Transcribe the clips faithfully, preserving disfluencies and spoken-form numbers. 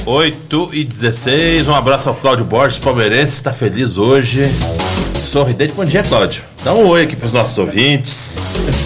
oito e dezesseis, um abraço ao Cláudio Borges, palmeirense, está feliz hoje. Sorridente, bom dia, Cláudio. Dá um oi aqui para os nossos ouvintes.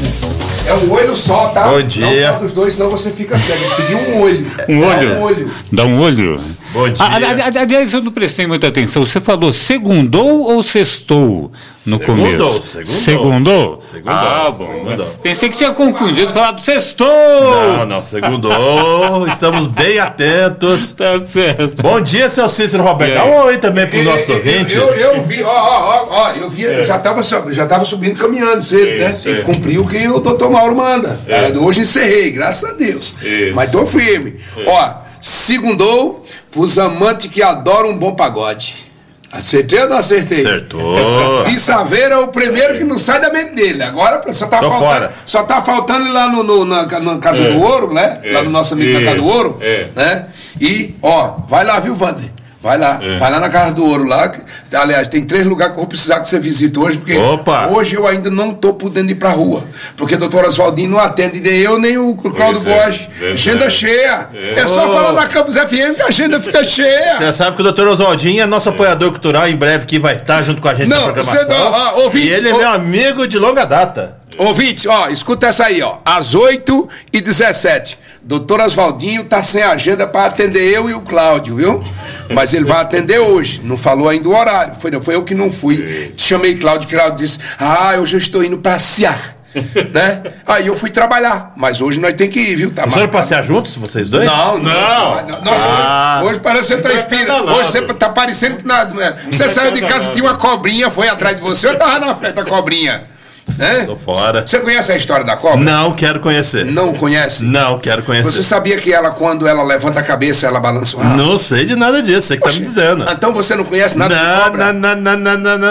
É um olho só, tá? Bom dia. Não dos dois, senão você fica cego. Pedir um olho. Um olho? Dá um olho. Dá um olho? Bom dia. Aliás, eu não prestei muita atenção. Você falou segundou ou sextou no Segundou, começo? segundou. Segundou? Segundou. Ah, bom. Segundou. Pensei que tinha confundido, falado sextou. Não, não, segundou. Estamos bem atentos. Tá certo. Bom dia, seu Cícero Roberto. Dá um oi também para os nossos ouvintes. Eu, eu, eu vi, ó, ó, ó, eu vi, eu já estava já tava subindo caminhando cedo, né? Isso, E é. cumpri o que o doutor Mauro manda. É. Hoje encerrei, graças a Deus. Isso. Mas tô firme. Ó, segundou pros amantes que adoram um bom pagode. Acertei ou não acertei? Acertou. De Saveira é o primeiro que não sai da mente dele. Agora só tá, Tô faltando, fora. só tá faltando ir lá no, no- na, na Casa É. do Ouro, né? É. Lá no nosso amigo da Casa do Isso. Ouro. É. Né? E, ó, vai lá, viu, Wander? Vai lá, É. vai lá na Casa do Ouro lá. que- Aliás, tem três lugares que eu vou precisar que você visite hoje, porque Opa! hoje eu ainda não tô podendo ir pra rua. Porque o doutor Oswaldinho não atende nem eu, nem o Cláudio Pois é, Borges. verdade. Agenda cheia. É, só Ô. falar na Campus F M que a agenda fica cheia. Você sabe que o doutor Oswaldinho é nosso apoiador cultural, em breve que vai estar junto com a gente Não, na programação. você não, ó, ouvinte, e ele é ó. meu amigo de longa data. Ouvintes, ó, escuta essa aí, ó. Às oito e dezessete. Doutor Oswaldinho tá sem agenda para atender eu e o Cláudio, viu? Mas ele vai atender hoje. Não falou ainda o horário. Foi, não, foi eu que não fui. Te chamei Cláudio, Cláudio disse: Ah, hoje eu estou indo passear. Né? Aí eu fui trabalhar. Mas hoje nós tem que ir, viu? Tá Vocês foram marcado. passear juntos, vocês dois? Não, não. Não. Nossa, Ah. hoje parece que você tá inspirado. Hoje você tá parecendo que nada. Você saiu de casa e tinha uma cobrinha, foi atrás de você, eu tava na frente da cobrinha. Né? Tô fora. Você conhece a história da cobra? Não quero conhecer. Não conhece? Não quero conhecer. Você sabia que ela, quando ela levanta a cabeça, ela balança o rabo? Não sei de nada disso, você que tá me dizendo. Então você não conhece nada de Não, cobra? não, não, não, não, não, não.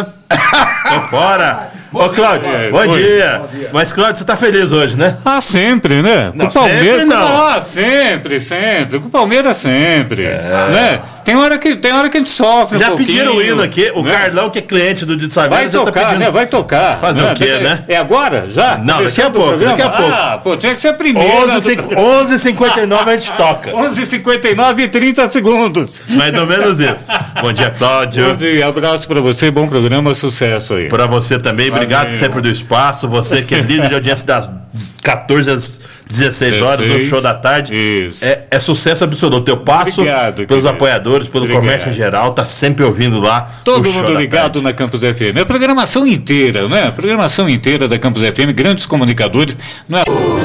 Tô fora. Ô, Cláudio, dia. bom Oi. dia. Mas, Cláudio, você tá feliz hoje, né? Ah, sempre, né? Não, Com o Palmeiras. sempre não. Ah, sempre, sempre. Com o Palmeiras sempre. Né? Tem hora que, tem hora que a gente sofre. Já um pediram o pouquinho, hino aqui. O né? Carlão, que é cliente do Dito Saveiro, Vai já tá tocar, pedindo. né? Vai tocar. Fazer o quê, né? É agora? Já? Não, daqui a Começando o pouco, programa? daqui a pouco. Ah, pô, tinha que ser a primeira. onze e cinquenta e nove a gente toca. onze e cinquenta e nove e trinta segundos. Mais ou menos isso. Bom dia, Cláudio. Bom dia, abraço pra você, bom programa, sucesso aí. Pra você também, obrigado Valeu. sempre do espaço. Você que é líder de audiência das catorze às dezesseis horas, no dezesseis. show da tarde. Isso. É, é sucesso absoluto. Eu passo Obrigado, pelos querido. apoiadores, pelo Obrigado. comércio em geral, tá sempre ouvindo lá Todo o show mundo da ligado tarde. na Campus F M. É a programação inteira, né? A programação inteira da Campus F M, grandes comunicadores. Não é...